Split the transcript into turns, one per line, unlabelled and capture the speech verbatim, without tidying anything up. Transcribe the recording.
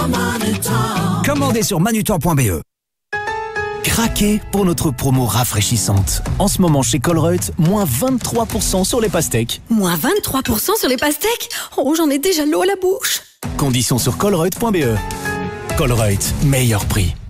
Commandez sur manutan point b e. Craquez pour notre promo rafraîchissante. En ce moment chez Colruyt, moins vingt-trois pour cent sur les pastèques.
Moins vingt-trois pour cent sur les pastèques? Oh, j'en ai déjà l'eau à la bouche.
Conditions sur colruyt point b e. Colruyt, meilleur prix.